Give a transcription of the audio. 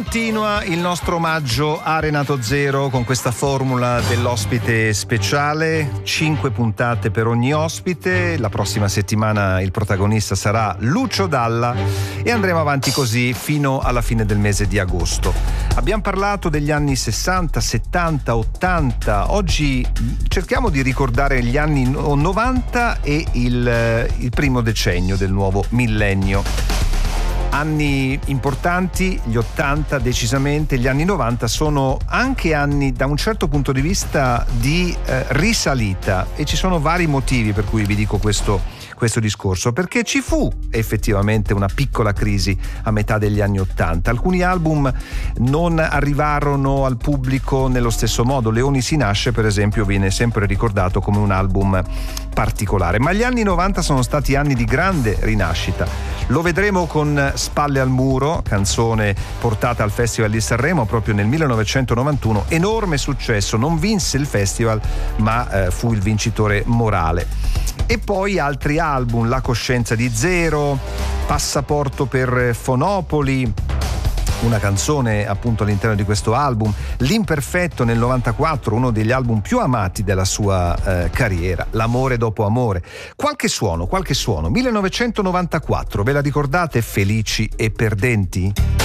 Continua il nostro omaggio a Renato Zero con questa formula dell'ospite speciale, 5 puntate per ogni ospite. La prossima settimana il protagonista sarà Lucio Dalla e andremo avanti così fino alla fine del mese di agosto. Abbiamo parlato degli anni 60, 70, 80, oggi cerchiamo di ricordare gli anni 90 e il primo decennio del nuovo millennio. Anni importanti, gli 80 decisamente, gli anni 90 sono anche anni da un certo punto di vista di risalita, e ci sono vari motivi per cui vi dico questo discorso, perché ci fu effettivamente una piccola crisi a metà degli anni 80. Alcuni album non arrivarono al pubblico nello stesso modo. Leoni si nasce, per esempio, viene sempre ricordato come un album particolare, ma gli anni 90 sono stati anni di grande rinascita. Lo vedremo con Spalle al muro, canzone portata al Festival di Sanremo proprio nel 1991, enorme successo, non vinse il festival ma fu il vincitore morale. E poi altri album, La coscienza di Zero, Passaporto per Fonopoli, una canzone appunto all'interno di questo album, L'imperfetto nel 94, uno degli album più amati della sua carriera, L'amore dopo amore. Qualche suono, 1994, ve la ricordate? Felici e perdenti?